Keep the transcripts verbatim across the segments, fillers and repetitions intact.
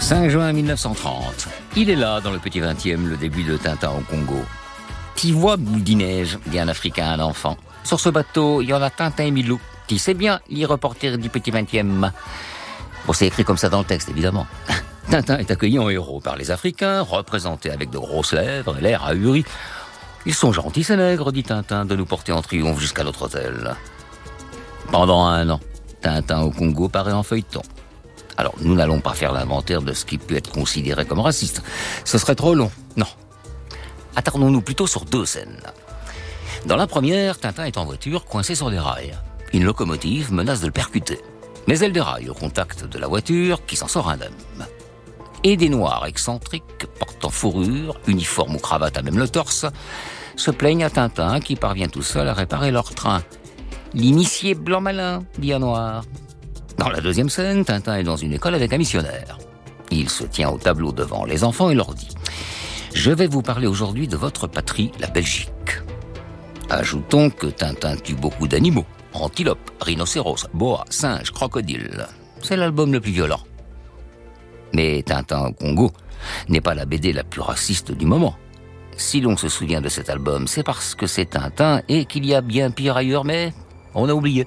cinq juin mille neuf cent trente. Il est là, dans le petit vingtième, le début de Tintin au Congo. T'y vois, boule de neige, dit un Africain à un enfant. Sur ce bateau, il y en a Tintin et Milou. Tu sais bien, les reporters du petit vingtième. Bon, c'est écrit comme ça dans le texte, évidemment. Tintin est accueilli en héros par les Africains, représentés avec de grosses lèvres et l'air ahuri. Ils sont gentils, ces nègres, dit Tintin, de nous porter en triomphe jusqu'à notre hôtel. Pendant un an, Tintin au Congo paraît en feuilleton. Alors, nous n'allons pas faire l'inventaire de ce qui peut être considéré comme raciste. Ce serait trop long. Non. Attardons-nous plutôt sur deux scènes. Dans la première, Tintin est en voiture, coincé sur des rails. Une locomotive menace de le percuter. Mais elle déraille au contact de la voiture, qui s'en sort indemne. Et des noirs excentriques, portant fourrure, uniforme ou cravate à même le torse, se plaignent à Tintin, qui parvient tout seul à réparer leur train. L'initié blanc malin, dit un noir. Dans la deuxième scène, Tintin est dans une école avec un missionnaire. Il se tient au tableau devant les enfants et leur dit « Je vais vous parler aujourd'hui de votre patrie, la Belgique. » Ajoutons que Tintin tue beaucoup d'animaux. Antilope, rhinocéros, boa, singe, crocodile. C'est l'album le plus violent. Mais Tintin au Congo n'est pas la B D la plus raciste du moment. Si l'on se souvient de cet album, c'est parce que c'est Tintin et qu'il y a bien pire ailleurs, mais on a oublié.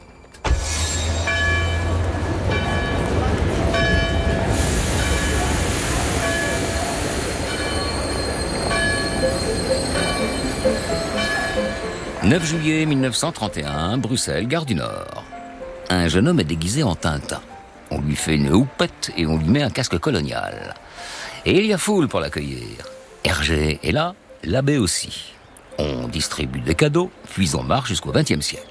neuf juillet mille neuf cent trente et un, Bruxelles, gare du Nord. Un jeune homme est déguisé en Tintin. On lui fait une houppette et on lui met un casque colonial. Et il y a foule pour l'accueillir. Hergé est là, l'abbé aussi. On distribue des cadeaux, puis on marche jusqu'au vingtième siècle.